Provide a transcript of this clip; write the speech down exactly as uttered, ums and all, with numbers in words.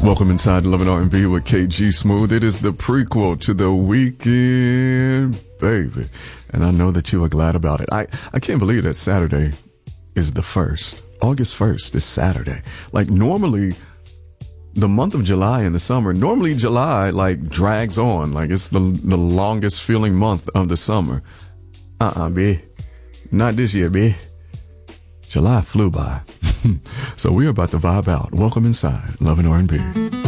Welcome inside Love and R and B with K G Smooth. It is the prequel to The Weekend, baby. And I know that you are glad about it. I, I can't believe that Saturday is the first. August first is Saturday. Like normally, the month of July in the summer, normally July like drags on. Like it's the the longest feeling month of the summer. Uh-uh, B. Not this year, B. July flew by. So we're about to vibe out. Welcome inside Love and R and B.